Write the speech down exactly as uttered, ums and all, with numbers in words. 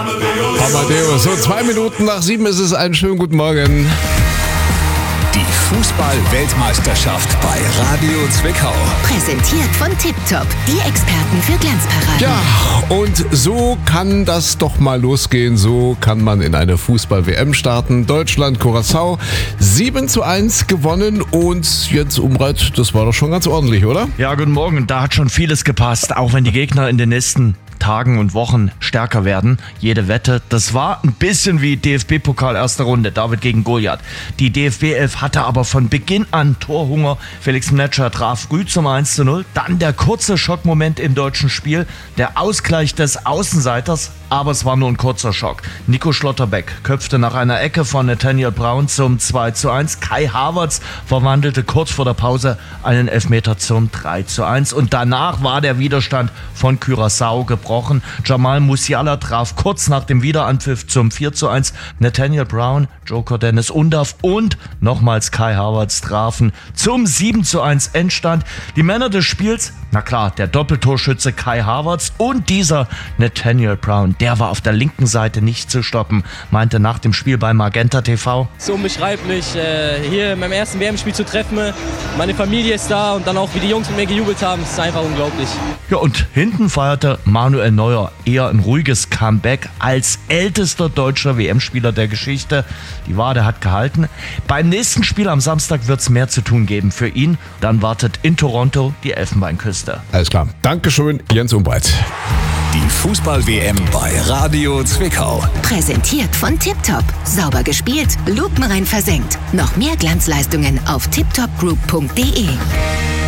Amadeus. So, zwei Minuten nach sieben ist es. Einen schönen guten Morgen. Die Fußball-Weltmeisterschaft bei Radio Zwickau. Präsentiert von Tiptop, die Experten für Glanzparaden. Ja, und so kann das doch mal losgehen. So kann man in eine Fußball-W M starten. Deutschland, Curaçao, sieben zu eins gewonnen. Und Jens Umbreit, das war doch schon ganz ordentlich, oder? Ja, guten Morgen. Da hat schon vieles gepasst, auch wenn die Gegner in den nächsten Tagen und Wochen stärker werden. Jede Wette, das war ein bisschen wie D F B-Pokal erste Runde, David gegen Goliath. Die D F B elf hatte aber von Beginn an Torhunger. Felix Mnetscher traf früh zum eins zu null. Dann der kurze Schockmoment im deutschen Spiel, der Ausgleich des Außenseiters, aber es war nur ein kurzer Schock. Nico Schlotterbeck köpfte nach einer Ecke von Nathaniel Brown zum zwei zu eins. Kai Havertz verwandelte kurz vor der Pause einen Elfmeter zum drei zu eins. Und danach war der Widerstand von Curaçao gebrochen. Jamal Musiala traf kurz nach dem Wiederanpfiff zum vier zu eins. Nathaniel Brown, Joker Dennis Undav und nochmals Kai Havertz trafen zum sieben zu eins Endstand. Die Männer des Spiels, na klar, der Doppeltorschütze Kai Havertz und dieser Nathaniel Brown, der war auf der linken Seite nicht zu stoppen, meinte nach dem Spiel bei Magenta T V. Es ist unbeschreiblich, hier in meinem ersten W M-Spiel zu treffen. Meine Familie ist da und dann auch, wie die Jungs mit mir gejubelt haben, ist einfach unglaublich. Ja, und hinten feierte Manuel Neuer eher ein ruhiges Comeback als ältester deutscher W M-Spieler der Geschichte. Die Wade hat gehalten. Beim nächsten Spiel am Samstag wird es mehr zu tun geben für ihn. Dann wartet in Toronto die Elfenbeinküste. Alles klar. Dankeschön, Jens Umbreit. Die Fußball-W M bei Radio Zwickau. Präsentiert von Tiptop. Sauber gespielt, lupenrein versenkt. Noch mehr Glanzleistungen auf tiptopgroup punkt de.